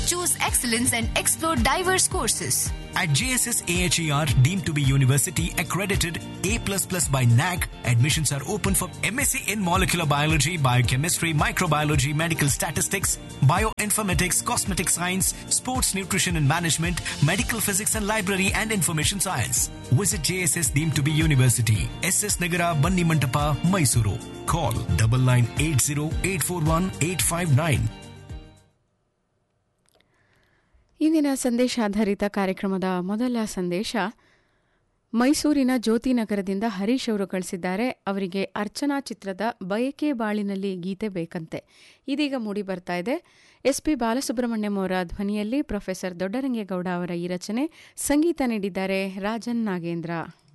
Choose excellence and explore diverse courses. At JSS AHER, deemed to be university accredited A++ by NAC, admissions are open for MSc in molecular biology, biochemistry, microbiology, medical statistics, bioinformatics, cosmetic science, sports nutrition and management, medical physics and library and information science. Visit JSS deemed to be university, SS Nagara, Banni Mantapa, Mysuru. Call 9980841859. ಇಂದಿನ ಸಂದೇಶಾಧಾರಿತ ಕಾರ್ಯಕ್ರಮದ ಮೊದಲ ಸಂದೇಶ ಮೈಸೂರಿನ ಜ್ಯೋತಿ ನಗರದಿಂದ ಹರೀಶ್ ಅವರು ಕಳಿಸಿದ್ದಾರೆ. ಅವರಿಗೆ ಅರ್ಚನಾ ಚಿತ್ರದ ಬಯಕೆ ಬಾಳಿನಲ್ಲಿ ಗೀತೆ ಬೇಕಂತೆ. ಇದೀಗ ಮೂಡಿ ಬರ್ತಾ ಇದೆ. ಎಸ್ಪಿ ಬಾಲಸುಬ್ರಹ್ಮಣ್ಯಂ ಅವರ ಧ್ವನಿಯಲ್ಲಿ ಪ್ರೊಫೆಸರ್ ದೊಡ್ಡರಂಗೇಗೌಡ ಅವರ ಈ ರಚನೆ. ಸಂಗೀತ ನೀಡಿದ್ದಾರೆ ರಾಜನ್ ನಾಗೇಂದ್ರ.